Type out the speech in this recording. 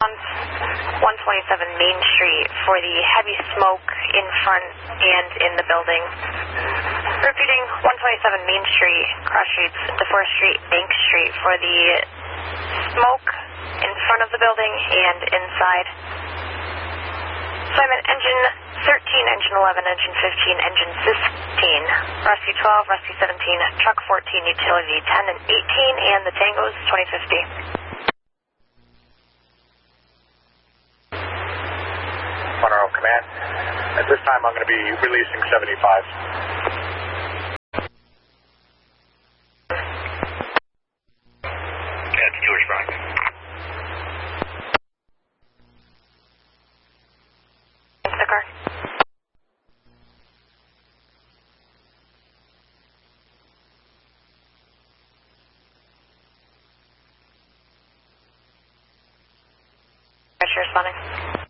On 127 Main Street for the heavy smoke in front and in the building. Repeating 127 Main Street, cross streets, DeForest Street, Bank Street for the smoke in front of the building and inside. Simon, engine 13, engine 11, engine 15, engine 15, rescue 12, rescue 17, truck 14, utility 10 and 18, and the Tango's 2050. Monroe Command. At this time, I'm going to be releasing 75. That's George Brown. The car. Pressure responding.